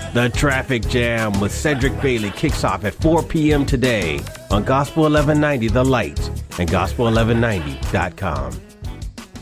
The Traffic Jam with Cedric Bailey kicks off at 4 p.m. today on Gospel 1190 The Light and Gospel1190.com.